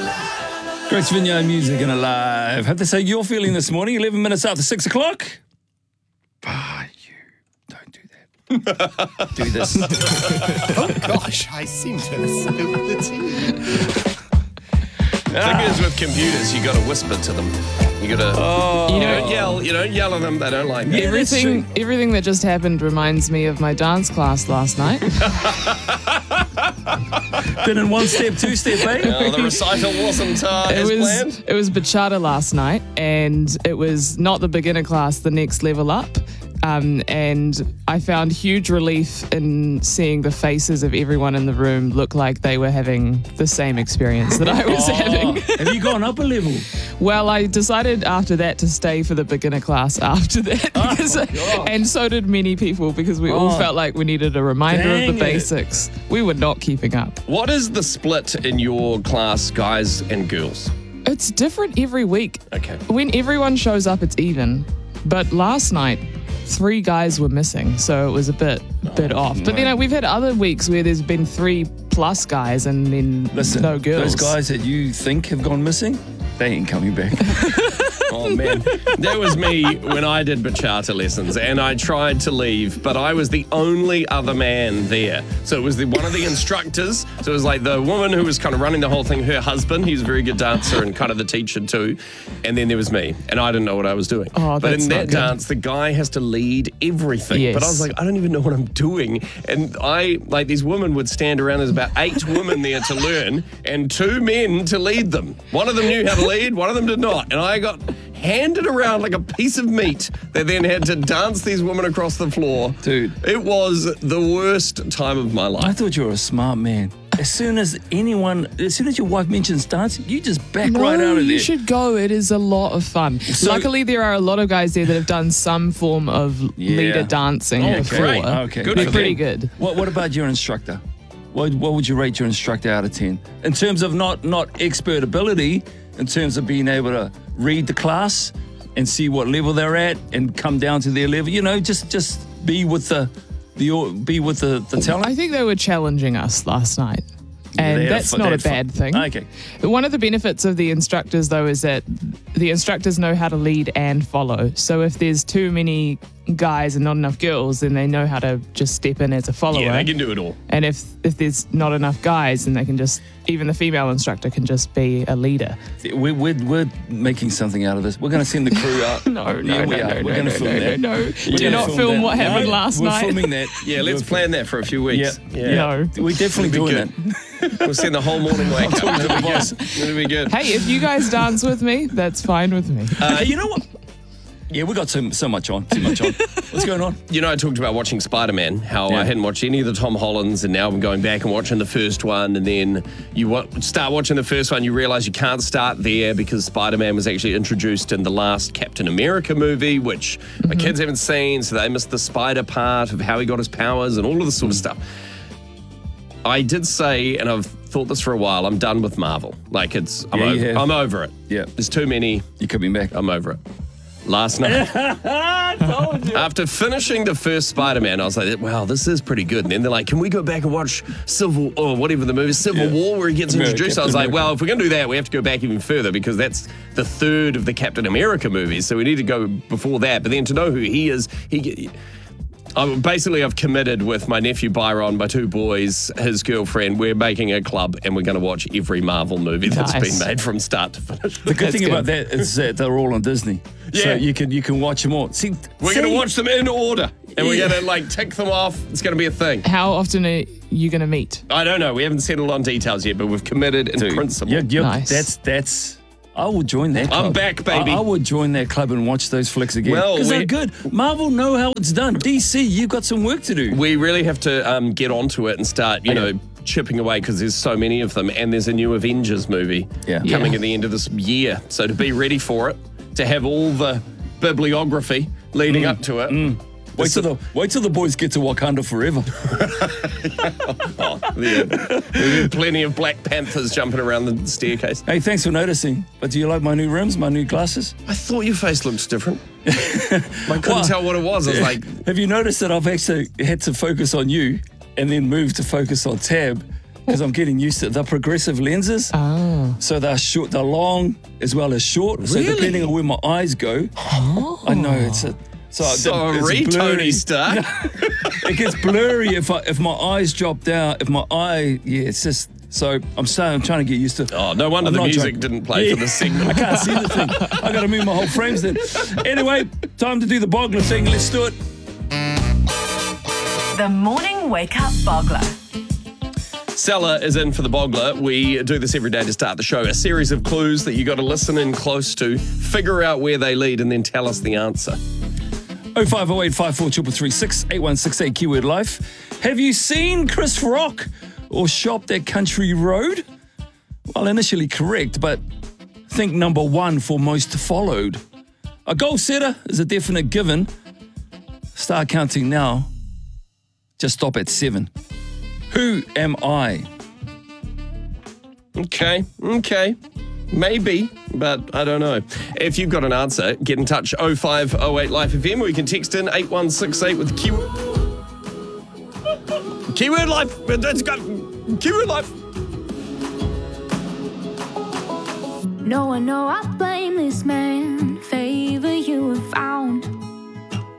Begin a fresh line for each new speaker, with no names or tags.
Grace Vineyard Music and Alive. Have to say you're feeling this morning, 11 minutes after 6 o'clock. You don't do that. Do this.
Oh gosh, I seem to have spilled the tea.
The thing is with computers, you got to whisper to them. You got to you don't yell at them. They don't like that.
Everything that just happened reminds me of my dance class last night.
Been in 1 step, 2 step, eh?
No, the recital wasn't as planned.
It was bachata last night, and it was not the beginner class, the next level up. And I found huge relief in seeing the faces of everyone in the room look like they were having the same experience that I was having.
Have you gone up a level?
Well, I decided after that to stay for the beginner class after that. And so did many people, because we all felt like we needed a reminder of the basics. We were not keeping up.
What is the split in your class, guys and girls?
It's different every week.
Okay.
When everyone shows up, it's even. But last night, 3 guys were missing, so it was a bit off. But we've had other weeks where there's been 3+ guys and then no girls.
Those guys that you think have gone missing, they ain't coming back.
Oh, man. That was me when I did bachata lessons, and I tried to leave, but I was the only other man there. So it was one of the instructors. So it was like the woman who was kind of running the whole thing, her husband, he's a very good dancer and kind of the teacher too. And then there was me, and I didn't know what I was doing. But in that dance, the guy has to lead everything.
Yes.
But I was like, I don't even know what I'm doing. And these women would stand around. There's about 8 women there to learn and 2 men to lead them. One of them knew how to lead, one of them did not. And I got handed around like a piece of meat. They then had to dance these women across the floor.
Dude.
It was the worst time of my life.
I thought you were a smart man. As soon as your wife mentions dancing, you just back right out of there.
You should go. It is a lot of fun. Luckily, there are a lot of guys there that have done some form of leader dancing before.
Great. Okay.
Good.
They're pretty good.
What about your instructor? What would you rate your instructor out of 10? In terms of not expert ability, in terms of being able to read the class and see what level they're at and come down to their level. Just be with the talent.
I think they were challenging us last night. And that's not a bad thing.
Okay.
One of the benefits of the instructors, though, is that the instructors know how to lead and follow. So if there's too many guys and not enough girls, then they know how to just step in as a follower.
Yeah, they can do it all.
And if there's not enough guys, then they can even the female instructor can just be a leader.
We're making something out of this. We're going to send the crew out.
No.
We're going to film that.
No. Do not film what happened last night.
We're filming that.
Yeah, let's plan that for a few weeks.
Yeah.
No.
We're definitely doing that.
We'll send the whole morning wake up. It'll be good.
Hey, if you guys dance with me, that's fine with me.
You know what? Yeah, we got so much on. Too much on. What's going on?
You know, I talked about watching Spider-Man, how I hadn't watched any of the Tom Hollands, and now I'm going back and watching the first one, and then you start watching the first one, you realise you can't start there because Spider-Man was actually introduced in the last Captain America movie, which my kids haven't seen, so they missed the spider part of how he got his powers and all of this sort of stuff. I did say, and I've thought this for a while, I'm done with Marvel. Like, I'm over it.
Yeah.
There's too many.
You're coming back.
I'm over it. Last night, after finishing the first Spider-Man, I was like, wow, this is pretty good. And then they're like, can we go back and watch Civil War, where he gets introduced? I was like, well, if we're going to do that, we have to go back even further because that's the third of the Captain America movies. So we need to go before that. But then to know who he is, I've committed with my nephew Byron, my 2 boys, his girlfriend. We're making a club and we're going to watch every Marvel movie that's been made from start to finish.
The good thing about that is that they're all on Disney.
Yeah.
So you can watch them all.
We're going to watch them in order and we're going to tick them off. It's going to be a thing.
How often are you going to meet?
I don't know. We haven't settled on details yet, but we've committed in principle.
Nice.
That's I will join that club.
I'm back, baby.
I would join that club and watch those flicks again.
Well,
because they're good. Marvel know how it's done. DC, you've got some work to do.
We really have to get onto it and start, chipping away because there's so many of them. And there's a new Avengers movie coming at the end of this year. So to be ready for it, to have all the bibliography leading up to it.
Wait till the boys get to Wakanda forever.
There'll be plenty of Black Panthers jumping around the staircase.
Hey, thanks for noticing. But do you like my new rims, my new glasses?
I thought your face looked different. I couldn't tell what it was. I was like...
Have you noticed that I've actually had to focus on you and then move to focus on Tab? because I'm getting used to it. They're progressive lenses.
Oh.
So they're short, they're long as well as short. So
Really?
depending on where my eyes go, I know it's a.
Sorry,
it's blurry.
Tony Stark.
It gets blurry if my eyes drop down. If my eye, it's just. So I'm trying to get used to.
Oh, no wonder
I'm
the
not
music
joking.
didn't play for the
I
segment.
can't see the thing. I got to move my whole frames then. Anyway, time to do the boggler thing. Let's do it.
The Morning Wake Up Boggler.
Stella is in for the boggler. We do this every day to start the show. A series of clues that you got to listen in close to, figure out where they lead, and then tell us the answer.
0508 54 336 8168 keyword life. Have you seen Chris Rock or shopped at Country Road? Well, initially correct, but think number one for most followed. A goal setter is a definite given. Start counting now. Just stop at 7. Who am I?
Okay. Maybe, but I don't know. If you've got an answer, get in touch. 0508 Life FM, or you can text in 8168 with keyword life. Let's go. Keyword life.
No, I know I blame this man